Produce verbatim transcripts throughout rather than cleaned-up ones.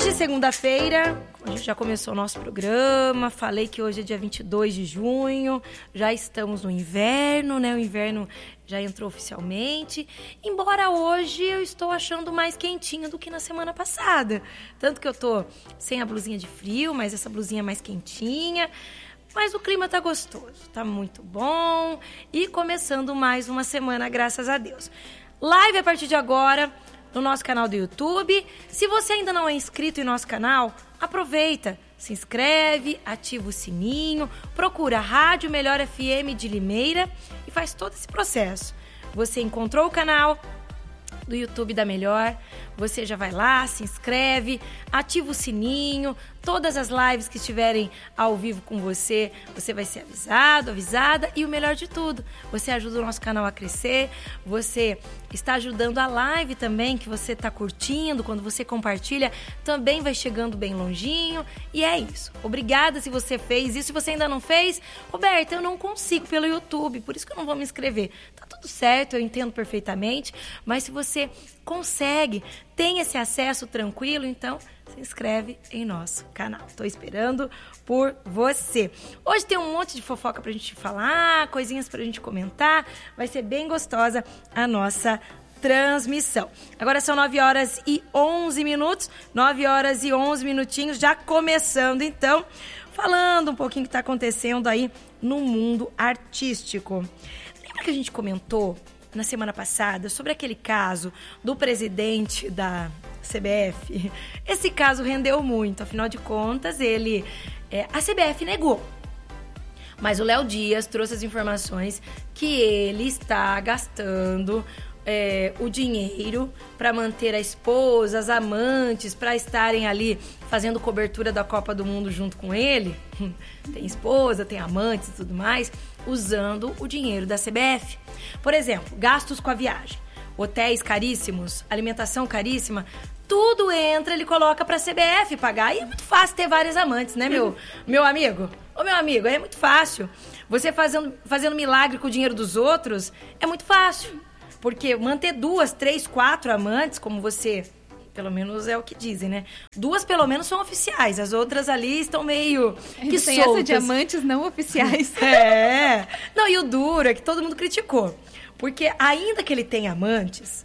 Hoje, segunda-feira, a gente já começou o nosso programa, falei que hoje é dia vinte e dois de junho, já estamos no inverno, né? O inverno já entrou oficialmente, embora hoje eu estou achando mais quentinho do que na semana passada. Tanto que eu tô sem a blusinha de frio, mas essa blusinha mais quentinha. Mas o clima tá gostoso, tá muito bom. E começando mais uma semana, graças a Deus. Live a partir de agora no nosso canal do YouTube. Se você ainda não é inscrito em nosso canal, aproveita, se inscreve, ativa o sininho, procura a Rádio Melhor F M de Limeira e faz todo esse processo. Você encontrou o canal do YouTube da Melhor, você já vai lá, se inscreve, ativa o sininho, todas as lives que estiverem ao vivo com você, você vai ser avisado, avisada e o melhor de tudo, você ajuda o nosso canal a crescer, você está ajudando a live também, que você está curtindo, quando você compartilha, também vai chegando bem longinho e é isso. Obrigada se você fez isso, se você ainda não fez, Roberta, eu não consigo pelo YouTube, por isso que eu não vou me inscrever. Tá tudo certo, eu entendo perfeitamente, mas se você consegue, tem esse acesso tranquilo, então se inscreve em nosso canal. Estou esperando por você. Hoje tem um monte de fofoca pra gente falar, coisinhas pra gente comentar. Vai ser bem gostosa a nossa transmissão. Agora são nove horas e onze minutos. nove horas e onze minutinhos, já começando então, falando um pouquinho do que está acontecendo aí no mundo artístico. Lembra que a gente comentou na semana passada sobre aquele caso do presidente da C B F? Esse caso rendeu muito, afinal de contas, ele, é, a C B F negou. Mas o Léo Dias trouxe as informações que ele está gastando é, o dinheiro para manter a esposa, as amantes, para estarem ali fazendo cobertura da Copa do Mundo junto com ele. Tem esposa, tem amantes e tudo mais, usando o dinheiro da C B F. Por exemplo, gastos com a viagem, hotéis caríssimos, alimentação caríssima, tudo entra, ele coloca pra C B F pagar. E é muito fácil ter várias amantes, né, meu, meu amigo? Ô, meu amigo, é muito fácil. Você fazendo, fazendo milagre com o dinheiro dos outros, é muito fácil. Porque manter duas, três, quatro amantes, como você... Pelo menos é o que dizem, né? Duas, pelo menos, são oficiais. As outras ali estão meio que tem soltas. Essa de amantes não oficiais. É. Não, e o duro é que todo mundo criticou. Porque ainda que ele tenha amantes,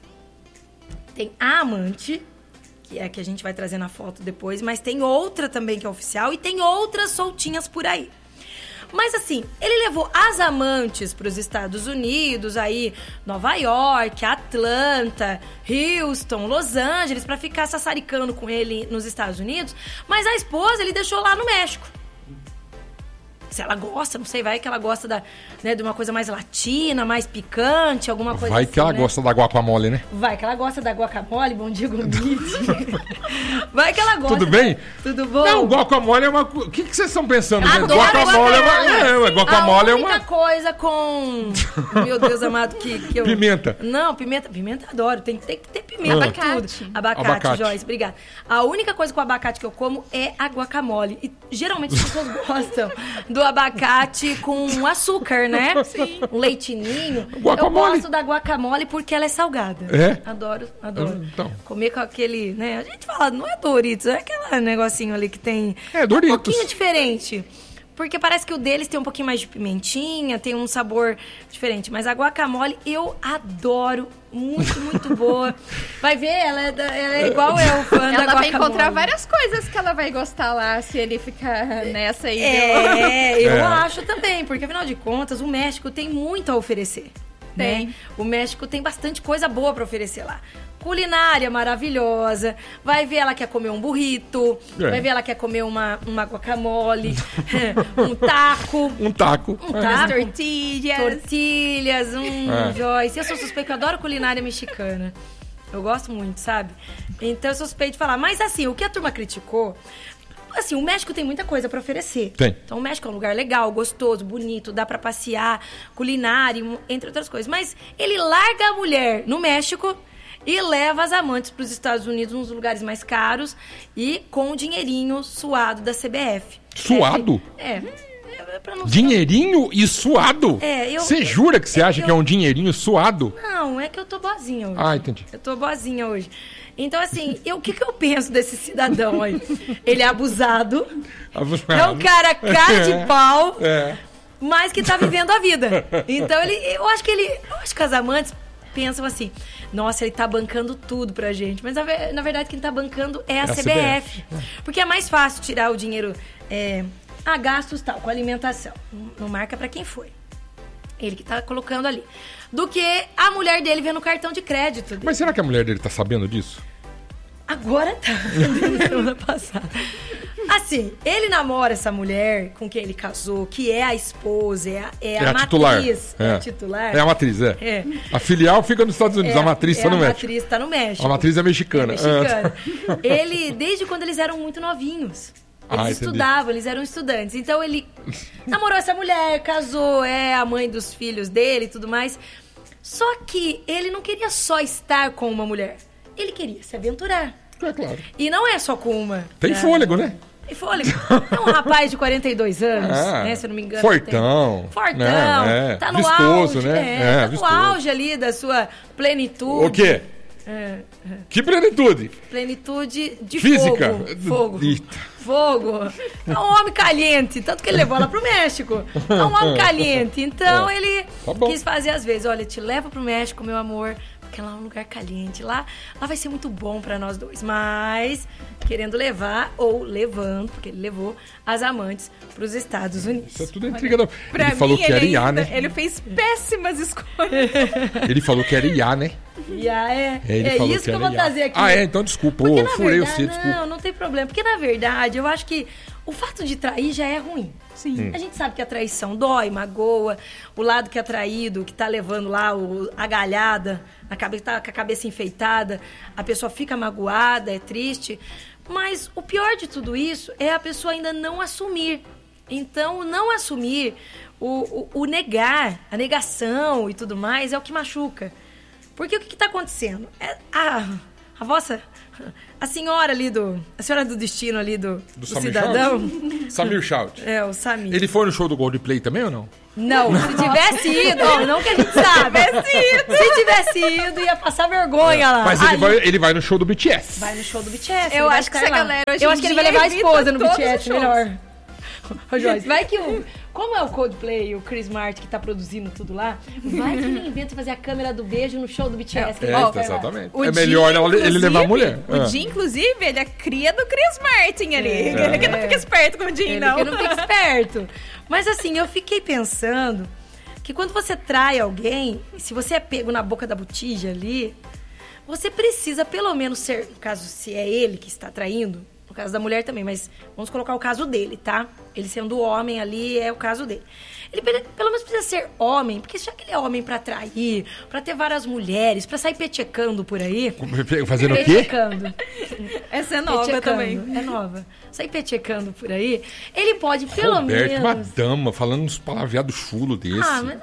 tem a amante, que é a que a gente vai trazer na foto depois, mas tem outra também que é oficial e tem outras soltinhas por aí. Mas assim, ele levou as amantes para os Estados Unidos, aí Nova York, Atlanta, Houston, Los Angeles, para ficar sassaricando com ele nos Estados Unidos, mas a esposa ele deixou lá no México. Se ela gosta, não sei, vai que ela gosta da, né, de uma coisa mais latina, mais picante, alguma coisa vai assim, que ela né? gosta da guacamole, né? Vai que ela gosta da guacamole, bom dia, Gomide. Vai que ela gosta. Tudo bem? Da... Tudo bom? Não, guacamole é uma... O que, que vocês estão pensando? Adoro Guacamole é uma... É, guacamole a é uma... única coisa com... Meu Deus amado, que, que eu... Pimenta. Não, pimenta, pimenta adoro. Tem, tem que ter pimenta. Ah. Abacate. Tudo. Abacate, abacate, Joyce, obrigada. A única coisa com abacate que eu como é a guacamole. E geralmente as pessoas gostam do abacate com açúcar, né? Sim. Um leitinho. Guacamole. Eu gosto da guacamole porque ela é salgada. É? Adoro, adoro. Então. Comer com aquele, né? A gente fala, não é Doritos, é aquele negocinho ali que tem... É, Doritos. Um pouquinho diferente. Porque parece que o deles tem um pouquinho mais de pimentinha, tem um sabor diferente. Mas a guacamole eu adoro. Muito, muito boa. Vai ver, ela é, da, ela é igual eu, fã da guacamole. Ela vai encontrar várias coisas que ela vai gostar lá, se ele ficar nessa aí. É, eu é. acho também. Porque, afinal de contas, o México tem muito a oferecer. Tem. Né? O México tem bastante coisa boa pra oferecer lá. Culinária maravilhosa. Vai ver, ela quer comer um burrito. É. Vai ver, ela quer comer uma, uma guacamole. um taco. Um taco. Um é. taco. Tortilhas. Tortilhas. Um é. Joyce. Eu sou suspeita, eu adoro culinária mexicana. Eu gosto muito, sabe? Então eu sou suspeita de falar. Mas assim, o que a turma criticou... Assim, o México tem muita coisa pra oferecer. Tem. Então, o México é um lugar legal, gostoso, bonito, dá pra passear, culinário, entre outras coisas. Mas ele larga a mulher no México e leva as amantes pros Estados Unidos, nos lugares mais caros, e com o dinheirinho suado da C B F. Suado? É. é, é pra não dinheirinho e suado? É, eu... Você jura que você acha eu, que é um dinheirinho suado? Não, é que eu tô boazinha hoje. Ah, entendi. Eu tô boazinha hoje. Então, assim, eu, o que, que eu penso desse cidadão aí? Ele é abusado, Abusado. é um cara cara de pau, É. mas que tá vivendo a vida. Então, ele, eu acho que ele... Eu acho que os amantes pensam assim, nossa, ele tá bancando tudo pra gente. Mas, na, ve- na verdade, quem tá bancando é a, É a C B F. Porque é mais fácil tirar o dinheiro... É, a gastos tal, com alimentação. Não, não marca pra quem foi. Ele que tá colocando ali. Do que a mulher dele vendo o cartão de crédito dele. Mas será que a mulher dele tá sabendo disso? Agora tá. Semana passada. Assim, ele namora essa mulher com quem ele casou, que é a esposa, é a, é É a, a titular. matriz. É. É. a titular. É a matriz, é. É. A filial fica nos Estados Unidos, É, a matriz é tá no a México. matriz tá no México. A matriz é mexicana. É mexicana. Ele, desde quando eles eram muito novinhos. Eles Ah, entendi. estudavam, eles eram estudantes. Então ele namorou essa mulher, casou, é a mãe dos filhos dele e tudo mais. Só que ele não queria só estar com uma mulher. Ele queria se aventurar. É claro. E não é só com uma. Tem né? fôlego, né? Tem fôlego. É um rapaz de quarenta e dois anos, Ah, né? Se eu não me engano. fortão, tem. Fortão. né? É, Tá no vistoso, auge. né? É, É, tá vistoso. no auge ali da sua plenitude. O quê? É, Que plenitude? plenitude de Física? fogo. Fogo. Eita. Fogo. É um homem caliente. Tanto que ele levou ela pro México. É um homem caliente. Então É. ele Tá bom. quis fazer às vezes. Olha, te levo pro México, meu amor. Porque lá é um lugar caliente. Lá, lá vai ser muito bom pra nós dois. Mas querendo levar, ou levando, porque ele levou as amantes pros Estados Unidos. Isso é tudo intriga da... Pra Ele mim, falou que era ele, I A, ainda- né? ele fez péssimas escolhas. Ele falou que era I A, né? E aí, é, É, ele é falou isso que, que eu era vou I A. trazer aqui. Ah, é? Então desculpa. Porque, Eu na furei verdade, você, desculpa. não, não tem problema. Porque, na verdade, eu acho que o fato de trair já é ruim. Sim. A gente sabe que a traição dói, magoa. O lado que é traído, que tá levando lá o, a galhada, a cabeça, tá com a cabeça enfeitada, a pessoa fica magoada, é triste. Mas o pior de tudo isso é a pessoa ainda não assumir. Então, o não assumir, o, o, o negar, a negação e tudo mais é o que machuca. Porque o que está acontecendo? É a, a vossa... A senhora ali do... A senhora do destino ali do, Do do Samir cidadão... Shout? Samir Shout. É, o Samir. Ele foi no show do Coldplay também ou não? Não, se tivesse ido, ó, não que a gente sabe. Se tivesse ido, ia passar vergonha lá. Mas ele Aí, vai, ele vai no show do B T S. vai no show do B T S. Eu ele vai acho que estar essa lá. galera hoje Eu em acho que ele dia vai levar a evita esposa no B T todos os S, shows. melhor. Ô, Joyce, vai que o... Como é o Coldplay, o Chris Martin que tá produzindo tudo lá, vai que ele inventa de fazer a câmera do beijo no show do B T S. que É, ele vai então, lá. exatamente. O É Di, melhor ela- ele inclusive- levar a mulher. O Ah. Di, inclusive, ele é cria do Chris Martin ali. É. Ele que não fica esperto com o Di, Ele não. que não fica esperto. Mas assim, eu fiquei pensando que quando você trai alguém, se você é pego na boca da botija ali, você precisa pelo menos ser, no caso, se é ele que está traindo, no caso da mulher também, mas vamos colocar o caso dele, tá? Ele sendo homem ali, é o caso dele. Ele pe- pelo menos precisa ser homem, porque já que ele é homem pra trair, pra ter várias mulheres, pra sair petecando por aí... Fazendo o quê? Petecando. Essa é nova Petecando, também. É nova. Sair petecando por aí, ele pode pelo Roberto, menos... uma dama, falando uns palavreados chulo desse. Ah, mas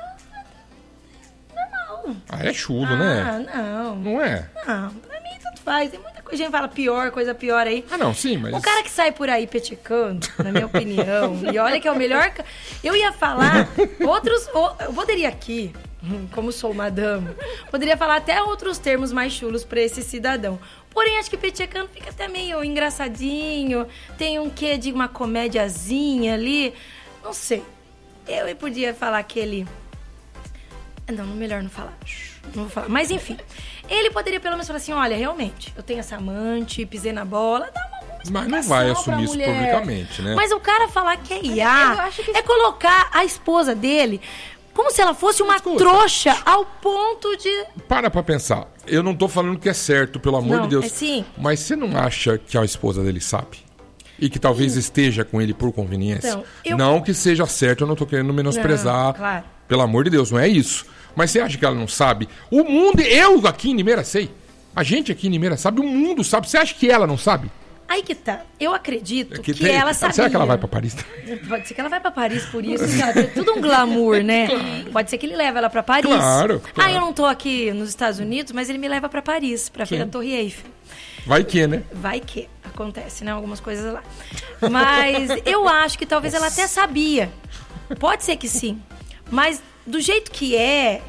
Ah, é chulo, ah, né? não. Não é? Não, pra mim tanto faz. Tem muita coisa, a gente fala pior, coisa pior aí. Ah, não, sim, mas... O cara que sai por aí petecando, na minha opinião, e olha que é o melhor... ca- Eu ia falar outros... o- Eu poderia aqui, hum, como sou madame, poderia falar até outros termos mais chulos pra esse cidadão. Porém, acho que petecando fica até meio engraçadinho, tem um quê de uma comédiazinha ali, não sei. Eu podia falar que ele... Não, melhor não falar. Não vou falar. Mas enfim, ele poderia pelo menos falar assim, olha, realmente, eu tenho essa amante, pisei na bola, dá uma boa Mas não explicação vai pra assumir isso mulher. publicamente, né? Mas o cara falar que é I eu A acho que- é colocar a esposa dele como se ela fosse uma Escuta. trouxa ao ponto de... Para pra pensar. Eu não tô falando que é certo, pelo amor Não, de Deus. é sim. Mas você não acha que a esposa dele sabe? E que talvez esteja com ele por conveniência? Então, eu- Não que seja certo, eu não tô querendo menosprezar. Não, claro. Pelo amor de Deus, não é isso. Mas você acha que ela não sabe? O mundo, eu aqui em Limeira sei. A gente aqui em Limeira sabe, o mundo sabe. Você acha que ela não sabe? Aí que tá. Eu acredito É que, tem- ela sabia. Será que ela vai pra Paris? Pode ser que ela vai pra Paris por isso, sabe? É tudo um glamour, né? Pode ser que ele leve ela pra Paris. Claro, claro. Ah, eu não tô aqui nos Estados Unidos, mas ele me leva pra Paris, pra ver Sim. a Torre Eiffel. Vai que, né? Vai que acontece, né? Algumas coisas lá. Mas eu acho que talvez ela até sabia. Pode ser que sim. Mas do jeito que é,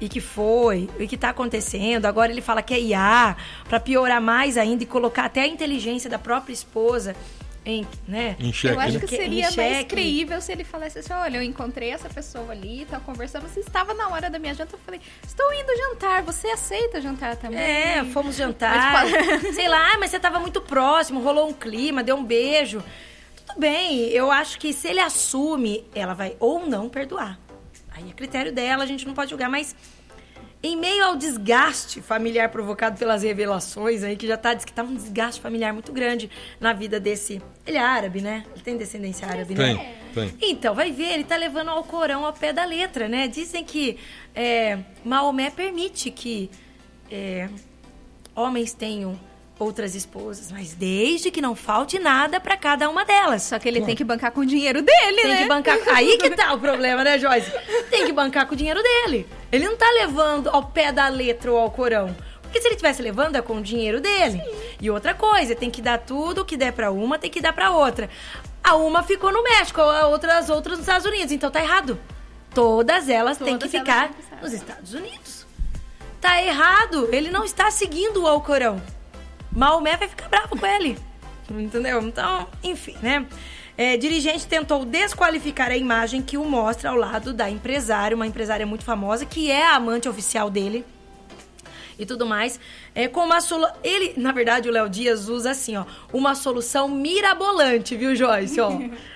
e que foi, e que tá acontecendo. Agora ele fala que é I A, pra piorar mais ainda e colocar até a inteligência da própria esposa em, né? Em xeque, Eu acho né? que seria Em mais xeque. creível se ele falasse assim, olha, eu encontrei essa pessoa ali, tá conversando, você estava na hora da minha janta, eu falei, estou indo jantar, você aceita jantar também? É, fomos jantar, sei lá, mas você tava muito próximo, rolou um clima, deu um beijo. Tudo bem, eu acho que se ele assume, ela vai ou não perdoar. Aí é critério dela, a gente não pode julgar, mas em meio ao desgaste familiar provocado pelas revelações aí, que já tá, diz que tá um desgaste familiar muito grande na vida desse... Ele é árabe, né? Ele tem descendência árabe, Tem, né? tem. Então, vai ver, ele tá levando ao Corão ao pé da letra, né? Dizem que é, Maomé permite que é, homens tenham outras esposas, mas desde que não falte nada pra cada uma delas. Só que ele tem que bancar com o dinheiro dele, Tem né? que bancar... Aí que tá o problema, né, Joyce? Tem que bancar com o dinheiro dele. Ele não tá levando ao pé da letra ou ao Corão. Porque se ele estivesse levando, é com o dinheiro dele. Sim. E outra coisa, tem que dar tudo o que der pra uma, tem que dar pra outra. A uma ficou no México, a outra, as outras nos Estados Unidos. Então tá errado. Todas elas Todas têm que elas ficar têm que estar. nos Estados Unidos. Tá errado. Ele não está seguindo o Alcorão. Maomé vai ficar bravo com ele. Entendeu? Então, enfim, né? É, dirigente tentou desqualificar a imagem que o mostra ao lado da empresária, uma empresária muito famosa, que é a amante oficial dele e tudo mais. É, com uma solu... Ele, na verdade, o Léo Dias usa assim, ó, uma solução mirabolante, viu, Joyce? Ó.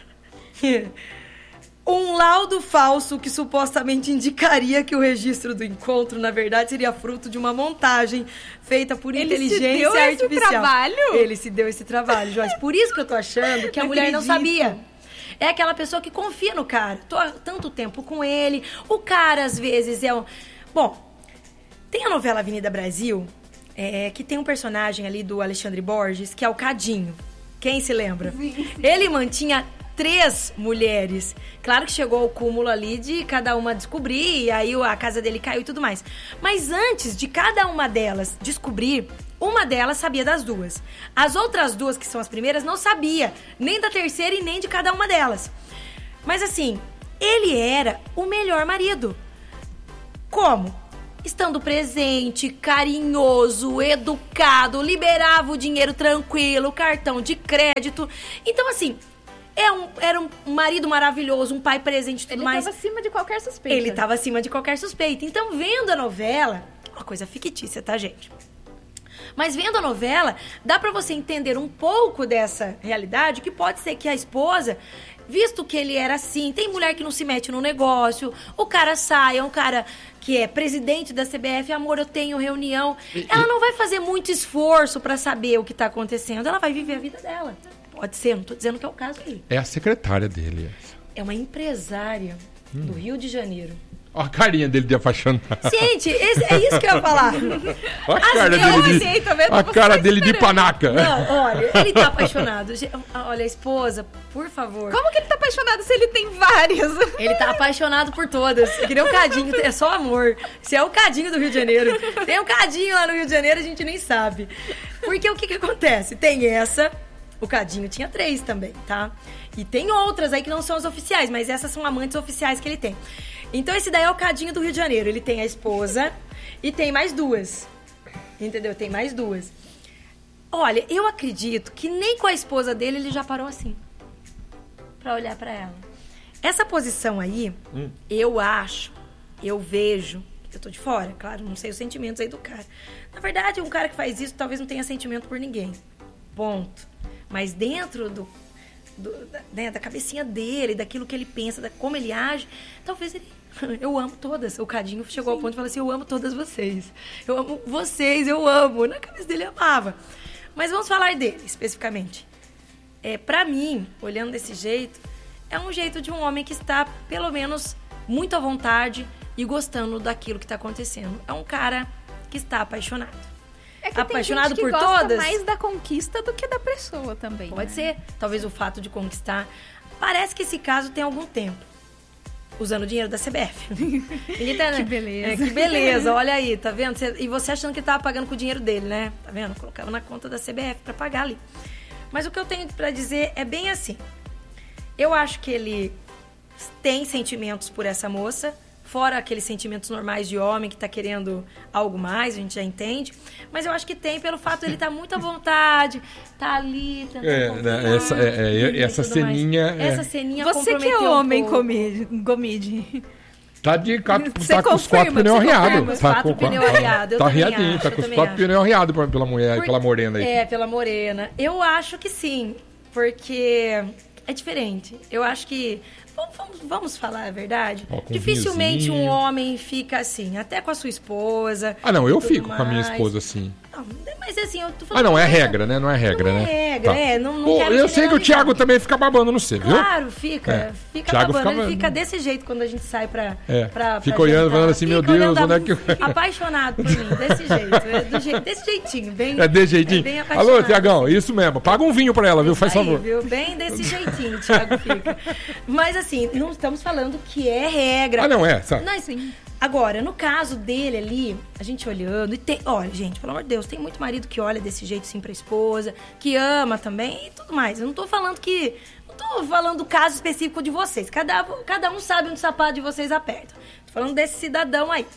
Um laudo falso que supostamente indicaria que o registro do encontro, na verdade, seria fruto de uma montagem feita por Ele inteligência se deu artificial. esse trabalho? Ele se deu esse trabalho, Joyce. Por isso que eu tô achando que a Não mulher não acredito. sabia. É aquela pessoa que confia no cara. Tô há tanto tempo com ele. O cara, às vezes, é um... Bom, tem a novela Avenida Brasil, é, que tem um personagem ali do Alexandre Borges, que é o Cadinho. Quem se lembra? Sim. Ele mantinha três mulheres. Claro que chegou ao cúmulo ali de cada uma descobrir, e aí a casa dele caiu e tudo mais. Mas antes de cada uma delas descobrir, uma delas sabia das duas. As outras duas, que são as primeiras, não sabia nem da terceira e nem de cada uma delas. Mas assim, ele era o melhor marido. Como? Estando presente, carinhoso, educado, liberava o dinheiro tranquilo, cartão de crédito. Então assim, É um, era um marido maravilhoso, um pai presente e tudo Ele mais. estava acima de qualquer suspeita. Ele estava acima de qualquer suspeita. Então, vendo a novela... Uma coisa fictícia, tá, gente? Mas vendo a novela, dá pra você entender um pouco dessa realidade, que pode ser que a esposa, visto que ele era assim, tem mulher que não se mete no negócio, o cara sai, é um cara que é presidente da C B F, amor, eu tenho reunião. Ela não vai fazer muito esforço pra saber o que tá acontecendo, ela vai viver a vida dela. Pode ser, não tô dizendo que é o caso aí. É a secretária dele. Essa. É uma empresária hum. do Rio de Janeiro. Olha a carinha dele de apaixonado. Gente, esse, é isso que eu ia falar. Olha a cara dele de, sei, tá vendo? a Você cara tá dele de esperando. panaca. Não, olha, ele tá apaixonado. Olha, esposa, por favor. Como que ele tá apaixonado se ele tem várias? Ele tá apaixonado por todas. É que nem o Cadinho, é só amor. Se é o Cadinho do Rio de Janeiro. Tem um Cadinho lá no Rio de Janeiro, a gente nem sabe. Porque o que que acontece? Tem essa, o Cadinho tinha três também, tá? E tem outras aí que não são as oficiais, mas essas são amantes oficiais que ele tem. Então esse daí é o Cadinho do Rio de Janeiro. Ele tem a esposa e tem mais duas. Entendeu? Tem mais duas. Olha, eu acredito que nem com a esposa dele ele já parou assim. Pra olhar pra ela. Essa posição aí, hum. eu acho, eu vejo... Eu tô de fora, claro, não sei os sentimentos aí do cara. Na verdade, um cara que faz isso talvez não tenha sentimento por ninguém. Ponto. Mas dentro do... Do, da, né, da cabecinha dele, daquilo que ele pensa, da como ele age, talvez ele... Eu amo todas. O Cadinho chegou Sim. ao ponto de falar assim, eu amo todas vocês. Eu amo vocês, eu amo. Na cabeça dele, amava. Mas vamos falar dele, especificamente. É, pra mim, olhando desse jeito, é um jeito de um homem que está, pelo menos, muito à vontade e gostando daquilo que está acontecendo. É um cara que está apaixonado. É que apaixonado tem gente que por gosta todas. mais da conquista do que da pessoa também. Pode né? ser. Talvez o fato de conquistar. Parece que esse caso tem algum tempo. Usando o dinheiro da C B F. tá, que beleza. É, que beleza, olha aí, tá vendo? E você achando que ele tava pagando com o dinheiro dele, né? Tá vendo? Colocava na conta da C B F pra pagar ali. Mas o que eu tenho pra dizer é bem assim. Eu acho que ele tem sentimentos por essa moça, Fora aqueles sentimentos normais de homem que tá querendo algo mais, a gente já entende. Mas eu acho que tem pelo fato de ele estar tá muito à vontade, tá ali, tentando É, né, essa, é, é, essa ceninha... Essa é. ceninha Você que é comprometeu um homem, pouco. Gomide. Gomide. Tá, de, Você tá com os quatro confirma, pneus você arriados. confirma, os Tá quatro com pneus arriados, eu Tá também arriadinho, acho, tá eu com os também quatro acho. pneus arriados pra- pela mulher, Por- pela morena aí. É, pela morena. Eu acho que sim, porque é diferente. Eu acho que... Vamos, vamos, vamos falar a verdade? Ó, com Dificilmente vinhozinho. um homem fica assim, até com a sua esposa. Ah, não, eu e tudo fico com a minha mais. esposa assim. Não, mas assim, eu tô Ah, falando... não, é que regra, né? Não é regra, Não né? é regra, é, não- não Ô, quero eu sei que o generalizar. Thiago também fica babando no você, viu? Claro, fica. É. Fica Thiago babando. fica- Ele fica desse jeito quando a gente sai pra... É. pra Fica pra olhando, jantar. falando assim, meu Fica Deus, olhando onde é a- que eu- Apaixonado por mim, desse jeito. É do jeito desse jeitinho, bem... É de jeitinho. é bem apaixonado. Alô, Tiagão, isso mesmo. Paga um vinho pra ela, viu? Faz Aí, favor. viu? Bem desse jeitinho, Thiago fica. Mas assim, não estamos falando que é regra. Ah, não é, sabe? Não, sim. Agora, no caso dele ali, a gente olhando, e tem. Olha, gente, pelo amor de Deus, tem muito marido que olha desse jeito sim pra esposa, que ama também e tudo mais. Eu não tô falando que. Não tô falando do caso específico de vocês. Cada, cada um sabe onde o sapato de vocês aperta. Tô falando desse cidadão aí.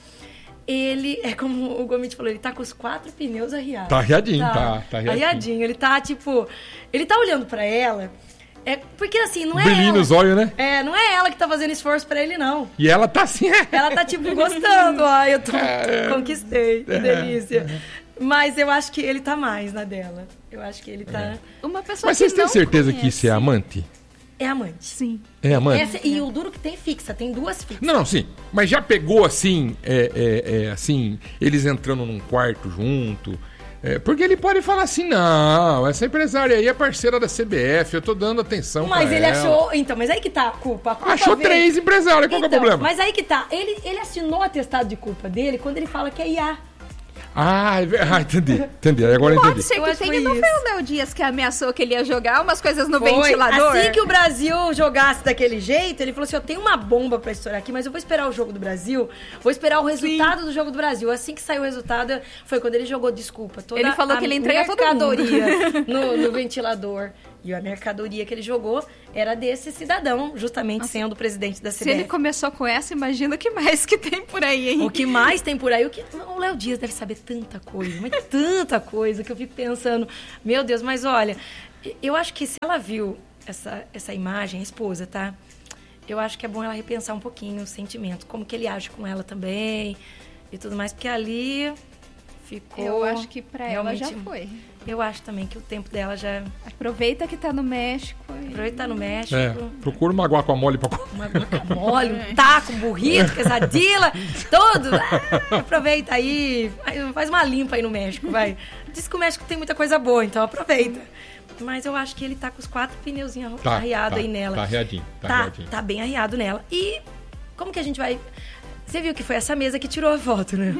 Ele, é como o Gomit falou, ele tá com os quatro pneus arriados. Tá arriadinho, tá, tá arriadinho. Arriadinho. Ele tá, tipo. Ele tá olhando pra ela. É, porque assim, não é. Brilhinho ela, nos olhos, né? É, não é ela que tá fazendo esforço pra ele, não. E ela tá assim, é. Ela tá, tipo, gostando. Ai, eu tô... É. Conquistei. Que delícia. Mas eu acho que ele tá mais na dela. Eu acho que ele tá... Uma pessoa Mas que vocês têm não certeza que conhece. isso é amante? É amante. Sim. É amante? Essa- e o duro que tem fixa. Tem duas fixas. Não, não, sim. Mas já pegou assim, é, é, é, assim, eles entrando num quarto junto? É, porque ele pode falar assim, não, essa empresária aí é parceira da C B F, eu tô dando atenção Mas pra ele ela. achou... Então, mas aí que tá a culpa. A culpa Achou veio- três empresários, qual que é o Então, problema? mas aí que tá. Ele, ele assinou o atestado de culpa dele quando ele fala que é I A. Ah, é ver- ah, entendi, entendi, agora eu Pode entendi. ser Eu que acho que tenha. foi Não isso. foi o Léo Dias que ameaçou que ele ia jogar umas coisas no Foi. ventilador? Assim que o Brasil jogasse daquele jeito, ele falou assim, eu tenho uma bomba pra estourar aqui, mas eu vou esperar o jogo do Brasil, vou esperar o resultado do jogo do Brasil. Assim que saiu o resultado, foi quando ele jogou desculpa. Toda Ele falou a que ele ia entregar todo mundo. mercadoria no, no ventilador. E a mercadoria que ele jogou era desse cidadão, justamente sendo o presidente da Se C B F. ele começou com essa, imagina o que mais que tem por aí, hein? O que mais tem por aí? O, que... o Léo Dias deve saber tanta coisa, mas tanta coisa que eu fico pensando, meu Deus, mas olha, eu acho que se ela viu essa, essa imagem, a esposa, tá? Eu acho que é bom ela repensar um pouquinho os sentimentos, como que ele age com ela também e tudo mais, porque ali ficou... Eu acho que pra ela já realmente- foi. Eu acho também que o tempo dela já... Aproveita que tá no México. E... Aproveita que tá no México... É, procura uma guacamole pra... Uma guacamole, um taco, um burrito, quesadilla, tudo. Ah, aproveita aí, faz uma limpa aí no México, vai. Diz que o México tem muita coisa boa, então aproveita. Mas eu acho que ele tá com os quatro pneuzinhos Tá, arriados tá, aí nela. tá arriadinho, tá Tá, arriadinho. tá bem arriado nela. E como que a gente vai... Você viu que foi essa mesa que tirou a foto, né?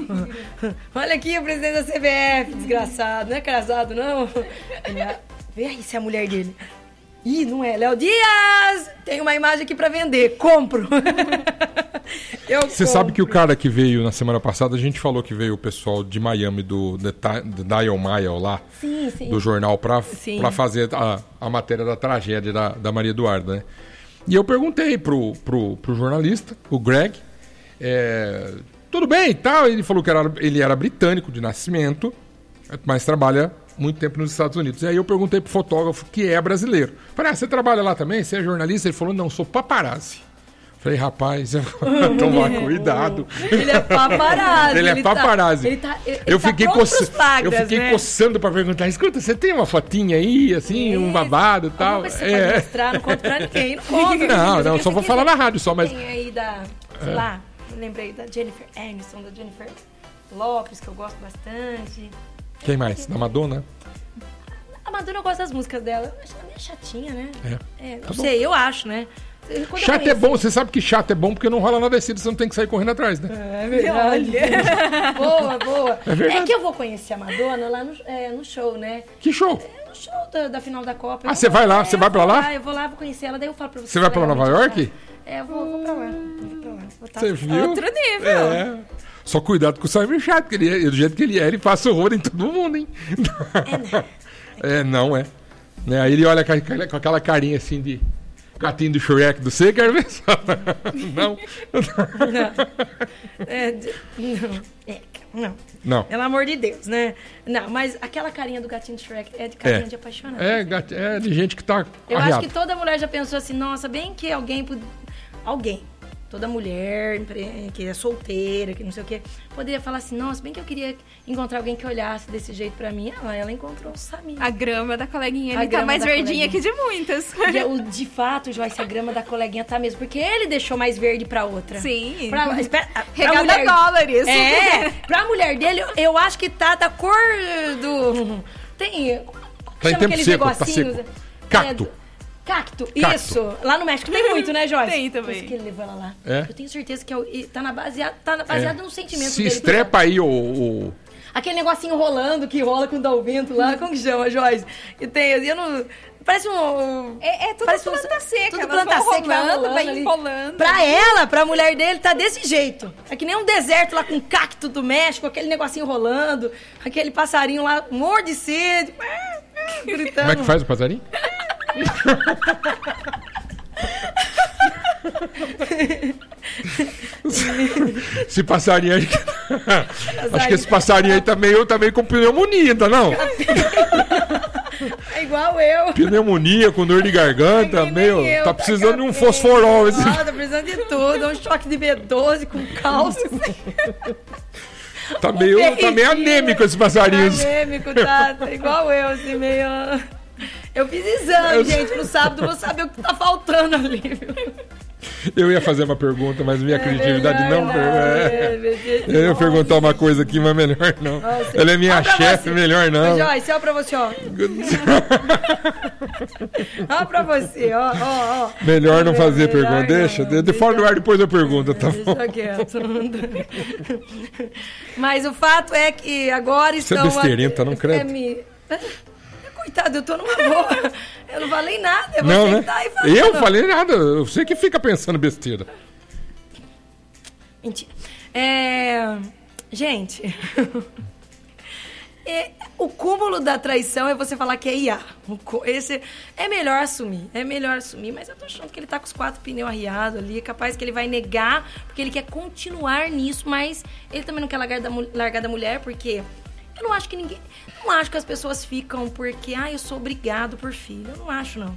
Olha aqui o presidente da C B F, desgraçado. Não é casado, não? Ele, ah, vê aí se é a mulher dele. Ih, não é. Léo Dias! Tem uma imagem aqui pra vender. Compro. Eu Você compro. sabe que o cara que veio na semana passada, a gente falou que veio o pessoal de Miami, do The, Ti- The Dial Mile lá, Sim, sim. do jornal, pra, Sim. pra fazer a, a matéria da tragédia da, da Maria Eduarda, né? E eu perguntei pro, pro, pro jornalista, o Greg, é, tudo bem e tal. Ele falou que era, ele era britânico de nascimento, mas trabalha muito tempo nos Estados Unidos. E aí eu perguntei pro fotógrafo, que é brasileiro. Falei, ah, você trabalha lá também? Você é jornalista? Ele falou, não, sou paparazzi. Falei, rapaz, tomar cuidado. Ele é paparazzi. Ele é paparazzi. Tá, ele tá, ele eu, tá fiquei pronto coça... pros flagras, eu fiquei né? coçando pra perguntar, escuta, você tem uma fotinha aí, assim, um babado e tal? Alguma coisa que você pode mostrar, não conta pra ninguém. Não conta. Não, não, só vou falar na rádio só, mas... Tem aí da, sei lá, eu lembrei da Jennifer Aniston, da Jennifer Lopez, que eu gosto bastante. Quem mais? Da Madonna? A Madonna, eu gosto das músicas dela. Eu acho ela meio chatinha, né? É. É, não Tá bom. sei, eu acho, né? Quando eu Chato é conheci- bom, você sabe que chato é bom porque não rola na descida, você não tem que sair correndo atrás, né? É verdade. boa, boa. É verdade. É que eu vou conhecer a Madonna lá no, é, no show, né? Que show! É no show da, da final da Copa. Ah, Eu você vou- vai lá? é, Você eu vai pra vou lá? Eu vou lá, vou conhecer ela, daí eu falo pra você. Você vai se pra ela Nova realmente York? tá. É, eu vou, vou pra lá. Vou pra lá. Vou tá- Você viu? Outro nível. É. Só cuidado com o Simon Chato, porque ele é, do jeito que ele é, ele passa horror em todo mundo, hein? É, né? É, não é. Né? Aí ele olha com aquela, com aquela carinha assim de... gatinho do Shrek do C, quero ver só. Não? Não. É, de- não. É, não. Não. Pelo amor de Deus, né? Não, mas aquela carinha do gatinho do Shrek é de carinha É. de apaixonado. É, gat- é de gente que tá Eu arreada. acho que toda mulher já pensou assim, nossa, bem que alguém... pod- Alguém. Toda mulher empre- que é solteira, que não sei o quê, poderia falar assim, nossa, bem que eu queria encontrar alguém que olhasse desse jeito pra mim. Ela, ela encontrou o Samir. A grama da coleguinha A ele tá grama mais da verdinha coleguinha. que de muitas. E, o- de fato, Joyce, a grama da coleguinha tá mesmo, porque ele deixou mais verde pra outra. Sim. Pra, espera, pra Regada mulher- dólares. É, pra mulher dele, eu acho que tá da cor do... Tem... como Tá em chama tempo aqueles seco, tá negocinhos? seco. É, Cacto. do- Cacto, Cacto. isso. Lá no México tem muito, né, Joyce? Tem também. Por isso que ele levou ela lá. É? Eu tenho certeza que é o- e tá, na baseado, tá na- baseado no sentimento Se dele. estrepa aí o... o- Aquele negocinho rolando, que rola quando dá o vento lá. Como que chama, Joyce? E tem, eu não... Parece um... É, é tudo Parece um- planta seca. Tudo elas planta vão seca, vai rolando, rolando vai ali. enrolando. Pra ela, pra mulher dele, tá desse jeito. É que nem um deserto lá com cacto do México, aquele negocinho rolando, aquele passarinho lá, morro de sede, gritando. Como é que faz o passarinho? Esse passarinho aí... Acho que esse passarinho aí tá meio, tá meio com pneumonia, tá não? É igual eu. Pneumonia, com dor de garganta, É que nem meio... eu, Tá precisando de um cabelo. fosforol esse... Ah, tá precisando de tudo. Um choque de B doze com cálcio. Tá meio, tá meio anêmico esse passarinho. Anêmico, tá, tá igual eu, assim, meio... Eu fiz exame, Eu- gente, no sábado, vou saber o que tá faltando ali, viu? Eu ia fazer uma pergunta, mas minha criatividade melhor não... não, é. é, porque- Eu ia Nossa. perguntar uma coisa aqui, mas melhor não. Nossa. Ela é minha Ó pra chefe, você. melhor não. Ô, Joyce, ó pra você, ó. Ó pra você, ó, ó, ó. Melhor não fazer Melhor pergunta. não, Deixa, de, de fora do ar depois eu pergunto, tá bom? Deixa quieto. Mas o fato é que agora Você é estão... besteirinho, tá? Não credo. É, me... Coitado, eu tô numa boa. Eu não falei nada, eu vou Não, né? sentar e falar. Eu falei nada. Você que fica pensando besteira. Mentira. É... Gente... É, o cúmulo da traição é você falar que é I A. O cu- Esse é melhor assumir, é melhor assumir, mas eu tô achando que ele tá com os quatro pneus arriados ali, é capaz que ele vai negar, porque ele quer continuar nisso, mas ele também não quer largar da, mu- largar da mulher, porque eu não acho que ninguém... Não acho que as pessoas ficam porque, ah, eu sou obrigado por filho. Eu não acho, não.